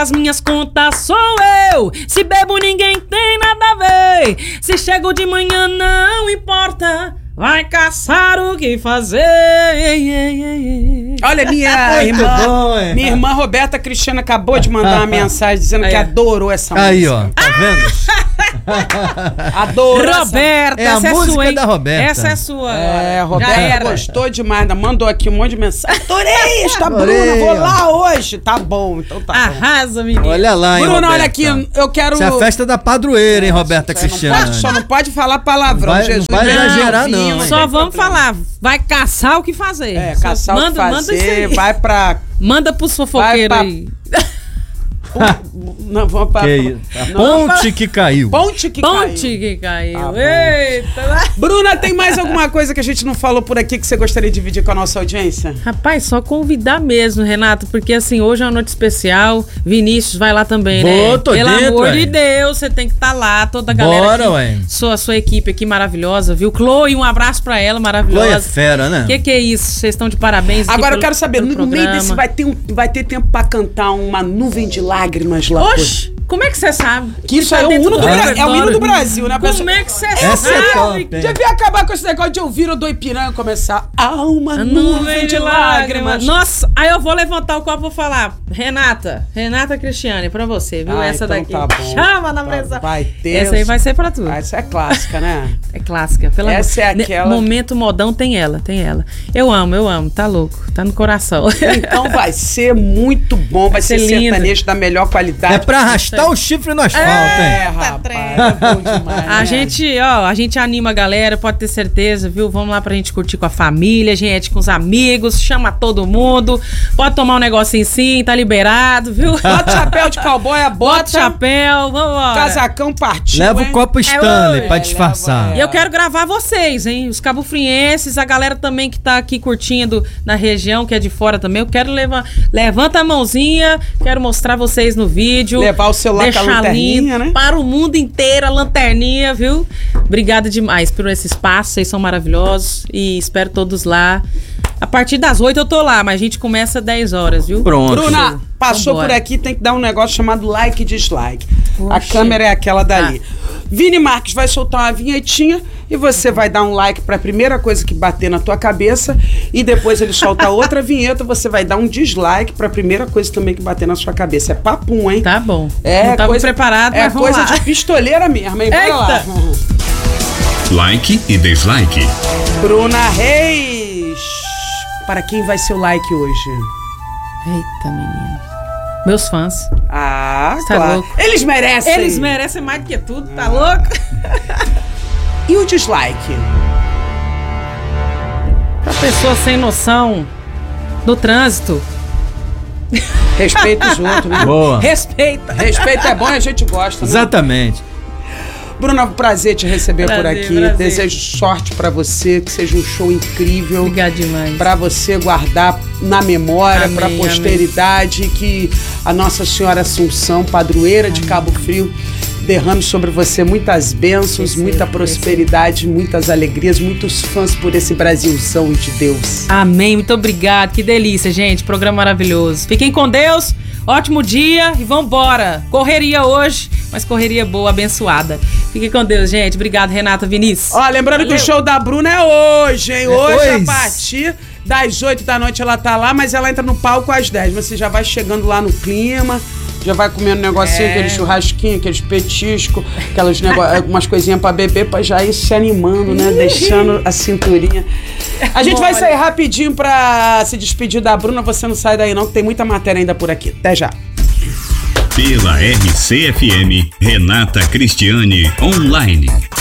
As minhas contas sou eu. Se bebo ninguém tem nada a ver. Se chego de manhã não importa. Vai caçar o que fazer. Olha, minha irmã Roberta Cristiana acabou de mandar uma mensagem dizendo que adorou essa música. Aí, ó, tá vendo? Adorou. Roberta, essa é a música sua, da Roberta. Essa é sua. Roberta gostou demais, mandou aqui um monte de mensagem. Adorei esta Bruna, vou lá hoje. Tá bom, então tá bom. Arrasa, menina. Olha lá, hein, Bruna, Roberta. olha aqui, eu quero... Isso é a festa da padroeira, hein, Roberta Cristiana. Só não pode falar palavrão, Jesus. Não vai exagerar, não. Só vamos falar, vai caçar o que fazer. Caçar o que fazer, vai pra... Manda pros fofoqueiros aí. Não, vamos pra... Ponte que caiu. Ponte que caiu. Eita. Bruna, tem mais alguma coisa que a gente não falou por aqui que você gostaria de dividir com a nossa audiência? Rapaz, só convidar mesmo, Renato, porque assim, hoje é uma noite especial. Vinícius vai lá também, né? Tô Pelo dentro, amor de Deus, você tem que estar lá, toda a galera. Bora, aqui, ué. Sua equipe aqui maravilhosa, viu? Chloe, um abraço pra ela, maravilhosa. Chloe é fera, né? Que é isso? Vocês estão de parabéns. Agora eu quero saber, no meio desse vai ter tempo pra cantar uma nuvem de lágrimas lá. Oxe, como é que você sabe? Que isso é o hino do Brasil, né? Como é que você sabe? Devia acabar com esse negócio de ouvir o do Ipiranga e começar uma nuvem de lágrimas. Nossa, aí eu vou levantar o copo e vou falar, Renata Cristiane, pra você, viu? Essa então daqui. Tá bom. Chama na pressão. Vai ter. Essa aí vai ser pra tu. Essa é clássica, né? É clássica. Essa é aquela... Momento modão tem ela. Eu amo, tá louco, tá no coração. Então vai ser muito bom, vai ser sertanejo da melhor qualidade. É pra arrastar o chifre no asfalto, hein? Rapaz, é bom demais, a gente anima a galera, pode ter certeza, viu? Vamos lá pra gente curtir com a família, gente, com os amigos, chama todo mundo, pode tomar um negocinho sim, tá liberado, viu? Bota chapéu de cowboy, bota chapéu, vamos. Casacão partiu, leva o copo Stanley pra disfarçar. E eu quero gravar vocês, hein? Os cabofrienses, a galera também que tá aqui curtindo na região, que é de fora também, eu quero levanta a mãozinha, quero mostrar vocês no vídeo. Levar o celular com a lanterninha, né? Para o mundo inteiro, a lanterninha, viu? Obrigada demais por esse espaço, vocês são maravilhosos e espero todos lá. A partir das 8 eu tô lá, mas a gente começa às 10 horas, viu? Pronto. Bruna, passou por aqui, tem que dar um negócio chamado like e dislike. Poxa. A câmera é aquela dali. Vini Marques vai soltar uma vinhetinha e você vai dar um like pra primeira coisa que bater na tua cabeça e depois ele solta outra vinheta, você vai dar um dislike pra primeira coisa também que bater na sua cabeça. É papum, hein? Tá bom. Não tava preparado, mas vamos coisa lá. de pistoleira mesmo, hein? Bora lá. Like e dislike. Bruna Reis. Para quem vai ser o like hoje? Eita, menino. Meus fãs. Ah, tá claro. louco. Eles merecem. Eles merecem mais do que tudo, tá louco? E o dislike? Pra pessoa sem noção do trânsito. Respeita os outros, né? Boa. Respeita. Respeito é bom e a gente gosta, né? Exatamente. Bruna, prazer te receber por aqui. Prazer. Desejo sorte pra você, que seja um show incrível. Obrigada demais. Pra você guardar na memória, Amém, pra posteridade, que a Nossa Senhora Assunção, padroeira de Cabo Frio, derrame sobre você muitas bênçãos, muita prosperidade, muitas alegrias, muitos fãs por esse Brasilzão de Deus. Amém, muito obrigado. Que delícia, gente. Programa maravilhoso. Fiquem com Deus. Ótimo dia e vambora. Correria hoje, mas correria boa, abençoada. Fiquem com Deus, gente. Obrigado, Renata, Vinícius. Ó, lembrando que o show da Bruna é hoje, hein? Hoje, a partir das 8 da noite ela tá lá, mas ela entra no palco às 10. Você já vai chegando lá no clima, já vai comendo um negocinho, aquele churrasquinho, aqueles petiscos, algumas coisinhas pra beber, pra já ir se animando, né? Deixando a cinturinha. A gente vai sair rapidinho pra se despedir da Bruna. Você não sai daí não, que tem muita matéria ainda por aqui. Até já. Pela RCFM, Renata Cristiane Online.